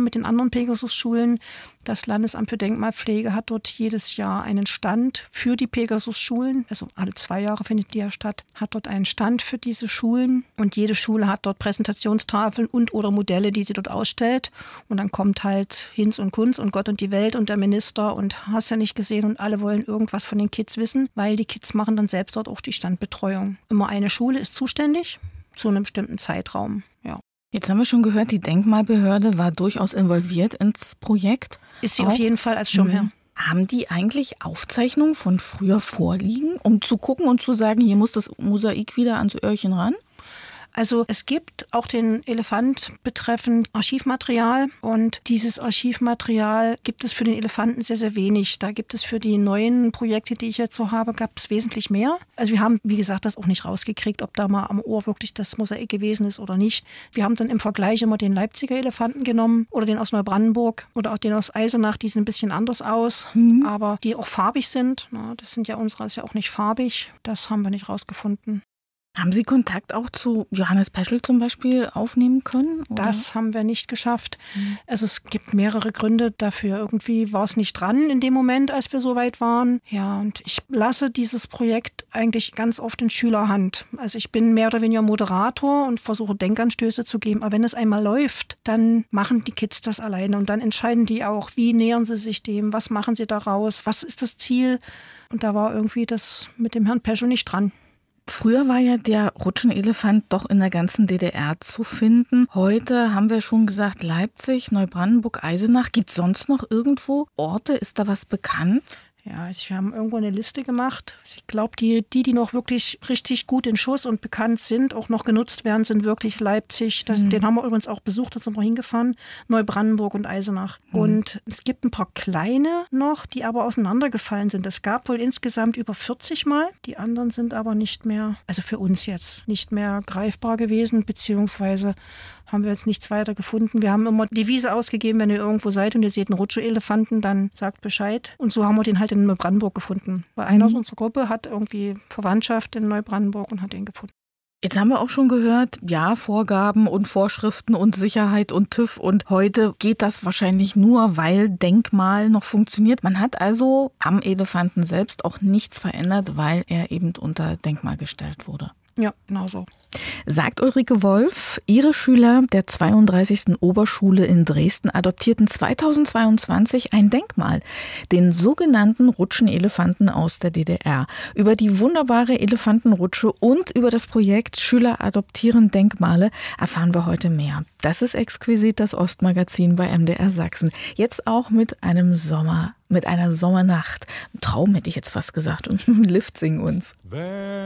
zusammen mit den anderen Pegasus-Schulen. Das Landesamt für Denkmalpflege hat dort jedes Jahr einen Stand für die Pegasus-Schulen. Also alle 2 Jahre findet die ja statt. Hat dort einen Stand für diese Schulen. Und jede Schule hat dort Präsentationstafeln und oder Modelle, die sie dort ausstellt. Und dann kommt halt Hinz und Kunz und Gott und die Welt und der Minister und hast ja nicht gesehen. Und alle wollen irgendwas von den Kids wissen, weil die Kids machen dann selbst dort auch die Standbetreuung. Immer eine Schule ist zuständig zu einem bestimmten Zeitraum, ja. Jetzt haben wir schon gehört, die Denkmalbehörde war durchaus involviert ins Projekt. Ist sie auf jeden Fall als Schirmherr. Haben die eigentlich Aufzeichnungen von früher vorliegen, um zu gucken und zu sagen, hier muss das Mosaik wieder ans Öhrchen ran? Also es gibt auch den Elefant betreffend Archivmaterial und dieses Archivmaterial gibt es für den Elefanten sehr, sehr wenig. Da gibt es für die neuen Projekte, die ich jetzt so habe, gab es wesentlich mehr. Also wir haben, wie gesagt, das auch nicht rausgekriegt, ob da mal am Ohr wirklich das Mosaik gewesen ist oder nicht. Wir haben dann im Vergleich immer den Leipziger Elefanten genommen oder den aus Neubrandenburg oder auch den aus Eisenach, die sehen ein bisschen anders aus, aber die auch farbig sind. Na, das sind ja unsere, ist ja auch nicht farbig. Das haben wir nicht rausgefunden. Haben Sie Kontakt auch zu Johannes Peschel zum Beispiel aufnehmen können? Oder? Das haben wir nicht geschafft. Also es gibt mehrere Gründe dafür. Irgendwie war es nicht dran in dem Moment, als wir so weit waren. Ja, und ich lasse dieses Projekt eigentlich ganz oft in Schülerhand. Also ich bin mehr oder weniger Moderator und versuche Denkanstöße zu geben. Aber wenn es einmal läuft, dann machen die Kids das alleine. Und dann entscheiden die auch, wie nähern sie sich dem, was machen sie daraus, was ist das Ziel. Und da war irgendwie das mit dem Herrn Peschel nicht dran. Früher war ja der Rutschenelefant doch in der ganzen DDR zu finden. Heute haben wir schon gesagt, Leipzig, Neubrandenburg, Eisenach. Gibt es sonst noch irgendwo Orte? Ist da was bekannt? Ja, wir haben irgendwo eine Liste gemacht. Ich glaube, die noch wirklich richtig gut in Schuss und bekannt sind, auch noch genutzt werden, sind wirklich Leipzig. Den haben wir übrigens auch besucht, da sind wir hingefahren. Neubrandenburg und Eisenach. Und es gibt ein paar kleine noch, die aber auseinandergefallen sind. Es gab wohl insgesamt über 40 Mal. Die anderen sind aber nicht mehr, also für uns jetzt, nicht mehr greifbar gewesen, beziehungsweise haben wir jetzt nichts weiter gefunden. Wir haben immer Devise ausgegeben, wenn ihr irgendwo seid und ihr seht einen Rutschelefanten, dann sagt Bescheid. Und so haben wir den halt in Neubrandenburg gefunden. Weil einer aus unserer Gruppe hat irgendwie Verwandtschaft in Neubrandenburg und hat den gefunden. Jetzt haben wir auch schon gehört, ja, Vorgaben und Vorschriften und Sicherheit und TÜV. Und heute geht das wahrscheinlich nur, weil Denkmal noch funktioniert. Man hat also am Elefanten selbst auch nichts verändert, weil er eben unter Denkmal gestellt wurde. Ja, genau so. Sagt Ulrike Wolf, ihre Schüler der 32. Oberschule in Dresden adoptierten 2022 ein Denkmal, den sogenannten Rutschenelefanten aus der DDR. Über die wunderbare Elefantenrutsche und über das Projekt Schüler adoptieren Denkmale erfahren wir heute mehr. Das ist exquisit, das Ostmagazin bei MDR Sachsen. Jetzt auch mit einer Sommernacht. Ein Traum hätte ich jetzt fast gesagt. Und Lift singen uns.